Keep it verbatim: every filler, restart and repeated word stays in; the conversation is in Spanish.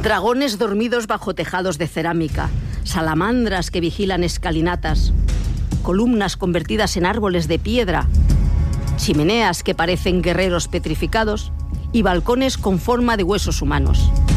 Dragones dormidos bajo tejados de cerámica, salamandras que vigilan escalinatas, columnas convertidas en árboles de piedra, chimeneas que parecen guerreros petrificados y balcones con forma de huesos humanos.